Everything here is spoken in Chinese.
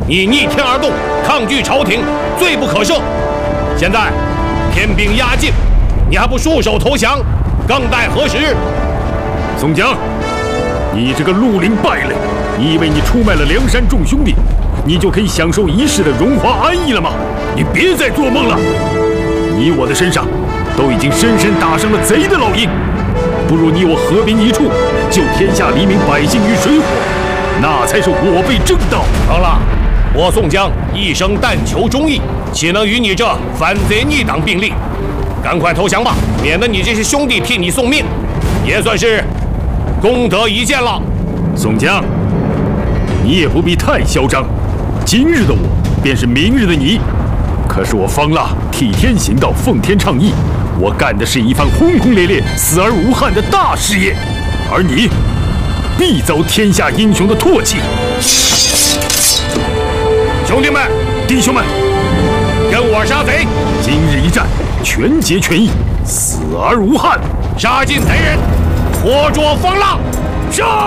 你逆天而动，抗拒朝廷，罪不可赦。现在天兵压境，你还不束手投降，更待何时？ 宋江，你这个绿林败类，你以为你出卖了梁山众兄弟，你就可以享受一世的荣华安逸了吗？你别再做梦了！你我的身上都已经深深打上了贼的烙印，不如你我合兵一处，救天下黎民百姓于水火，那才是我辈正道。 好了，我宋江一生但求忠义，岂能与你这反贼逆党并立？赶快投降吧，免得你这些兄弟替你送命，也算是功德一件了。 宋江，你也不必太嚣张，今日的我便是明日的你。可是我方腊替天行道，奉天倡义，我干的是一番轰轰烈烈、死而无憾的大事业，而你必遭天下英雄的唾弃。 兄弟们， 弟兄们， 跟我杀贼！ 今日一战，全竭全义，死而无憾， 杀尽贼人，活捉方腊！ 杀！